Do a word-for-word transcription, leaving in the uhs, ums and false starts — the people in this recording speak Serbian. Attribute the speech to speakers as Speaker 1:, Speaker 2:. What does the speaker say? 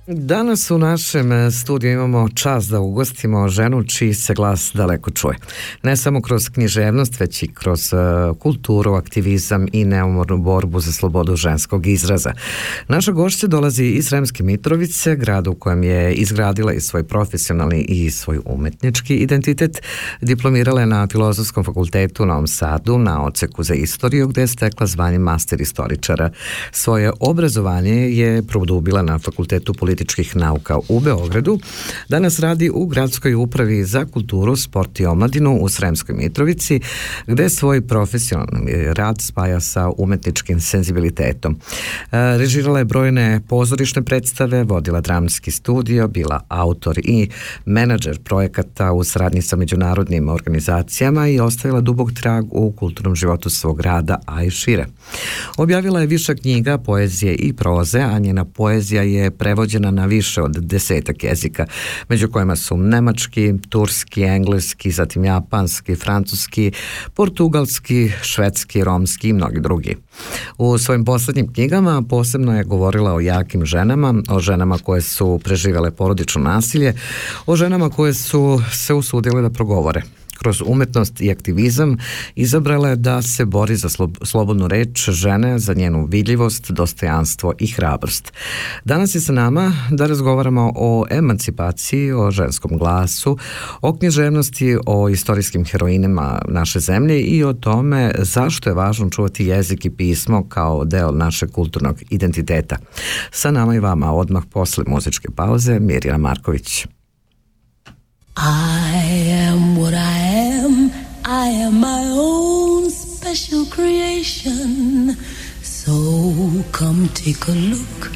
Speaker 1: Danas u našem studiju imamo čast da ugostimo ženu čiji se glas daleko čuje. Ne samo kroz književnost, već i kroz kulturu, aktivizam i neumornu borbu za slobodu ženskog izraza. Naša gošća dolazi iz Sremske Mitrovice, grada u kojem je izgradila i svoj profesionalni i svoj umetnički identitet. Diplomirala je na Filozofskom fakultetu u Novom Sadu na odseku za istoriju, gde je stekla zvanje master istoričara. Svoje obrazovanje je produbila na Fakultetu političkih nauka u Beogradu. Danas radi u Gradskoj upravi za kulturu, sport i omladinu u Sremskoj Mitrovici, gde svoj profesionalni rad spaja sa umetničkim senzibilitetom. Režirala je brojne pozorišne predstave, vodila dramski studio, bila autor i menadžer projekata u saradnji sa međunarodnim organizacijama i ostavila dubok trag u kulturnom životu svog rada, a i šire. Objavila je više knjiga, poezije i proze, a njena poezija je prevođena na više od desetak jezika, među kojima su nemački, turski, engleski, zatim japanski, francuski, portugalski, švedski, romski i mnogi drugi. U svojim poslednjim knjigama posebno je govorila o jakim ženama, o ženama koje su preživjele porodično nasilje, o ženama koje su se usudile da progovore. Kroz umetnost i aktivizam izabrala je da se bori za slobodnu reč žene, za njenu vidljivost, dostojanstvo i hrabrost. Danas je sa nama da razgovaramo o emancipaciji, o ženskom glasu, o književnosti, o istorijskim heroinima naše zemlje i o tome zašto je važno čuvati jezik i pismo kao deo našeg kulturnog identiteta. Sa nama i vama odmah posle muzičke pauze Mirjana Marković.
Speaker 2: I am what I am, I am my own special creation. So come take a look